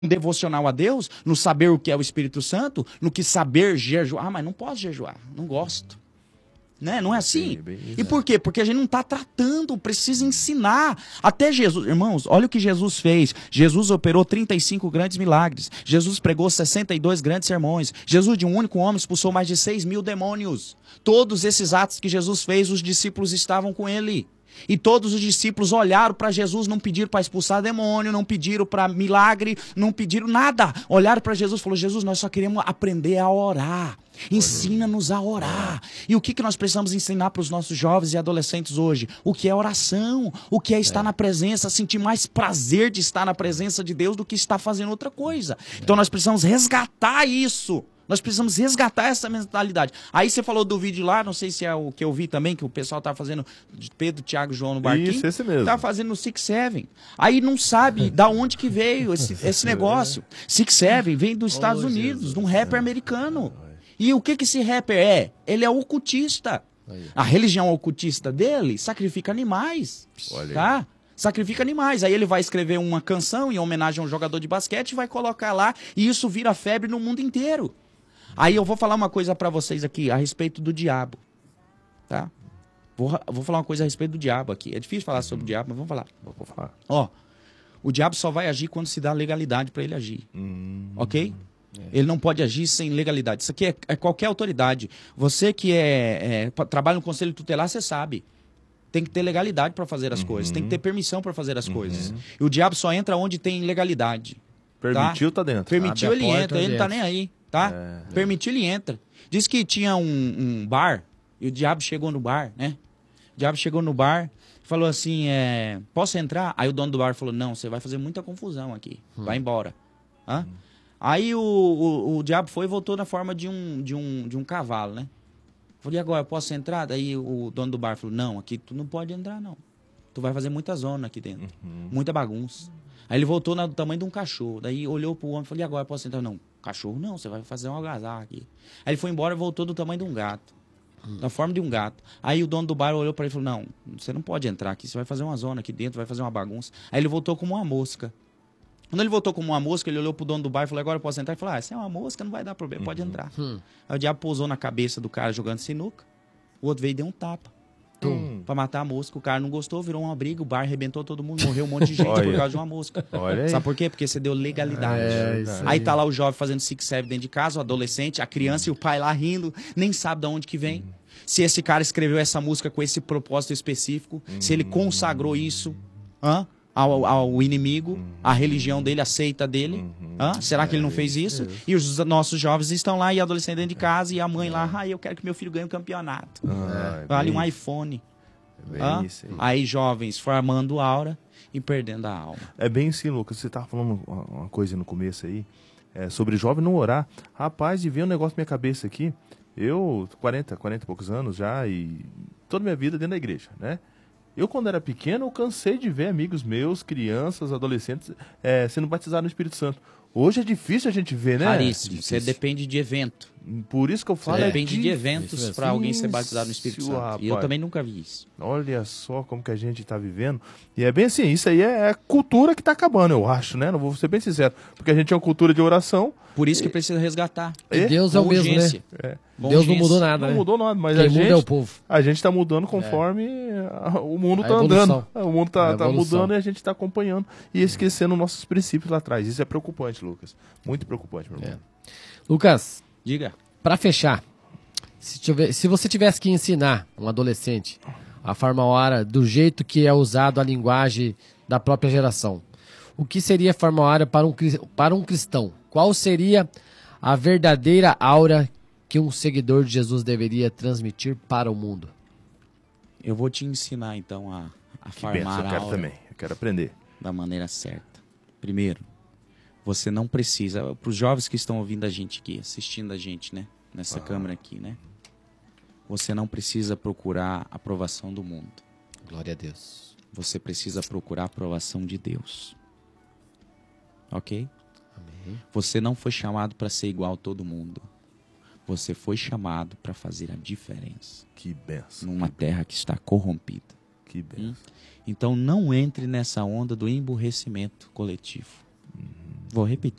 devocional a Deus, no saber o que é o Espírito Santo, no que saber jejuar. Ah, mas não posso jejuar, não gosto. Né? Não é assim? E por quê? Porque a gente não está tratando, precisa ensinar. Até Jesus, irmãos, olha o que Jesus fez. Jesus operou 35 grandes milagres. Jesus pregou 62 grandes sermões. Jesus, de um único homem, expulsou mais de 6.000 demônios. Todos esses atos que Jesus fez, os discípulos estavam com ele. E todos os discípulos olharam para Jesus, não pediram para expulsar demônio, não pediram para milagre, não pediram nada. Olharam para Jesus e falaram: Jesus, nós só queremos aprender a orar. Ensina-nos a orar. E o que nós precisamos ensinar para os nossos jovens e adolescentes hoje? O que é oração? O que é estar na presença, sentir mais prazer de estar na presença de Deus do que estar fazendo outra coisa. Então nós precisamos resgatar isso. Nós precisamos resgatar essa mentalidade. Aí você falou do vídeo lá, não sei se é o que eu vi também, que o pessoal tá fazendo de Pedro, Tiago, João no barquinho. Isso, esse mesmo. Tá fazendo no Six Seven. Aí não sabe da onde que veio esse negócio. Six Seven vem dos Estados Unidos, de um rapper americano. E o que esse rapper é? Ele é ocultista. A religião ocultista dele sacrifica animais. Tá? Sacrifica animais. Aí ele vai escrever uma canção em homenagem a um jogador de basquete e vai colocar lá, e isso vira febre no mundo inteiro. Aí eu vou falar uma coisa pra vocês aqui a respeito do diabo, tá? Vou falar uma coisa a respeito do diabo aqui. É difícil falar sobre o diabo, mas vamos falar. Vou falar. Ó, o diabo só vai agir quando se dá legalidade pra ele agir, ok? Ele não pode agir sem legalidade. Isso aqui é qualquer autoridade. Você que trabalha no conselho tutelar, você sabe. Tem que ter legalidade pra fazer as coisas. Tem que ter permissão pra fazer as coisas. E o diabo só entra onde tem legalidade. Permitiu, tá dentro. Permitiu, ele entra. Ele não tá nem aí. Tá? Permitiu, ele entra. Diz que tinha um bar, e o diabo chegou no bar, né? O diabo chegou no bar, falou assim, posso entrar? Aí o dono do bar falou: não, você vai fazer muita confusão aqui, vai embora. Hã? Aí o diabo foi e voltou na forma de um cavalo, né? Falei: e agora, posso entrar? Daí o dono do bar falou: não, aqui tu não pode entrar, não. Tu vai fazer muita zona aqui dentro, muita bagunça. Aí ele voltou no tamanho de um cachorro. Daí olhou pro homem e falou: e agora, posso entrar? Não, cachorro não, você vai fazer um algazarra aqui. Aí ele foi embora e voltou do tamanho de um gato. Da forma de um gato. Aí o dono do bar olhou pra ele e falou: não, você não pode entrar aqui, você vai fazer uma zona aqui dentro, vai fazer uma bagunça. Aí ele voltou como uma mosca. Quando ele voltou como uma mosca, ele olhou pro dono do bar e falou: agora eu posso entrar? Ele falou: se é uma mosca, não vai dar problema, pode entrar. Aí o diabo pousou na cabeça do cara jogando sinuca, o outro veio e deu um tapa. Pra matar a mosca. O cara não gostou, virou uma briga, o bar arrebentou todo mundo, morreu um monte de gente por causa de uma mosca. Sabe por quê? Porque você deu legalidade. Aí tá lá o jovem fazendo six-seven dentro de casa, o adolescente, a criança e o pai lá rindo, nem sabe de onde que vem. Se esse cara escreveu essa música com esse propósito específico, se ele consagrou isso ao inimigo, a religião dele, a seita dele. Será que ele não fez isso? E os nossos jovens estão lá e adolescentes dentro de casa e a mãe lá: eu quero que meu filho ganhe um campeonato. Vale um iPhone. Aí jovens formando aura e perdendo a alma. É bem assim, Lucas. Você tava falando uma coisa no começo aí, sobre jovem não orar. Rapaz, e veio um negócio na minha cabeça aqui. Eu, 40 e poucos anos já, e toda a minha vida dentro da igreja, né? Eu, quando era pequeno, eu cansei de ver amigos meus, crianças, adolescentes, sendo batizados no Espírito Santo. Hoje é difícil a gente ver, né? Raríssimo. Você depende de evento. Por isso que eu falo. Depende de eventos para alguém ser batizado no Espírito Santo. Rapaz. E eu também nunca vi isso. Olha só como que a gente está vivendo. E é bem assim, isso aí é cultura que está acabando, eu acho, né? Não vou ser bem sincero. Porque a gente é uma cultura de oração. Por isso que precisa resgatar. E Deus é o mesmo, né? Deus não mudou nada, Não mudou nada, mas quem muda é o povo. A gente está mudando conforme o mundo está andando. O mundo está mudando e a gente está acompanhando e esquecendo nossos princípios lá atrás. Isso é preocupante, Lucas. Muito preocupante, meu irmão. Lucas, diga. Para fechar, se você tivesse que ensinar um adolescente a forma hora do jeito que é usado a linguagem da própria geração, o que seria forma hora para um cristão? Qual seria a verdadeira aura que um seguidor de Jesus deveria transmitir para o mundo? Eu vou te ensinar então a formar a aura. Eu quero aprender da maneira certa. Primeiro, você não precisa, para os jovens que estão ouvindo a gente aqui, assistindo a gente, né, nessa câmera aqui, né, você não precisa procurar a aprovação do mundo. Glória a Deus. Você precisa procurar a aprovação de Deus. Ok? Amém. Você não foi chamado para ser igual a todo mundo. Você foi chamado para fazer a diferença. Que benção. Numa terra que está corrompida. Que benção. Então não entre nessa onda do emburrecimento coletivo. Vou repetir.